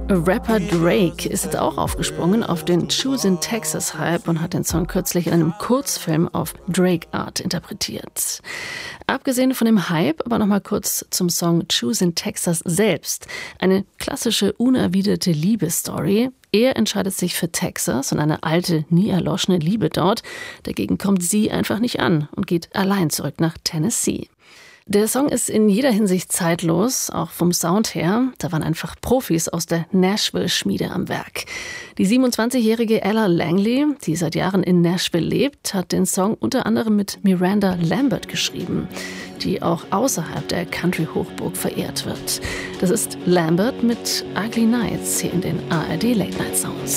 Rapper Drake ist jetzt auch aufgesprungen auf den Choosin' Texas-Hype und hat den Song kürzlich in einem Kurzfilm auf Drake-Art interpretiert. Abgesehen von dem Hype, aber nochmal kurz zum Song Choosin' Texas selbst. Eine klassische, unerwiderte Liebesstory. Er entscheidet sich für Texas und eine alte, nie erloschene Liebe dort. Dagegen kommt sie einfach nicht an und geht allein zurück nach Tennessee. Der Song ist in jeder Hinsicht zeitlos, auch vom Sound her. Da waren einfach Profis aus der Nashville-Schmiede am Werk. Die 27-jährige Ella Langley, die seit Jahren in Nashville lebt, hat den Song unter anderem mit Miranda Lambert geschrieben, die auch außerhalb der Country-Hochburg verehrt wird. Das ist Lambert mit Ugly Nights hier in den ARD Late Night Sounds.